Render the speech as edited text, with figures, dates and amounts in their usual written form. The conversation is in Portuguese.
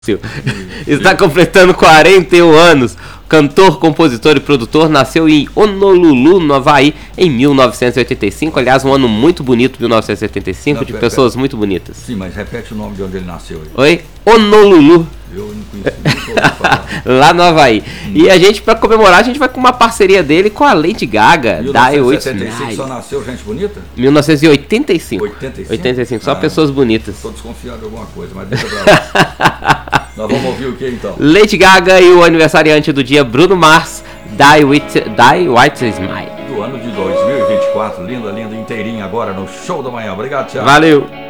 Está completando 41 anos. Cantor, compositor e produtor, nasceu em Honolulu, no Havaí, em 1985. Aliás, um ano muito bonito, 1985, de pessoas muito bonitas. Sim, mas repete o nome de onde ele nasceu aí. Oi? Honolulu. Eu não conheço, nunca ouvi falar. Lá no Havaí. E a gente, pra comemorar, a gente vai com uma parceria dele com a Lady Gaga. 1975 só nasceu gente bonita? 1985. 85? Só pessoas bonitas. Estou desconfiando de alguma coisa, mas deixa pra lá. Nós vamos ouvir o que então? Lady Gaga e o aniversariante do dia, Bruno Mars, Die White Smile. Do ano de 2024, linda, inteirinha agora no Show da Manhã. Obrigado, Thiago. Valeu!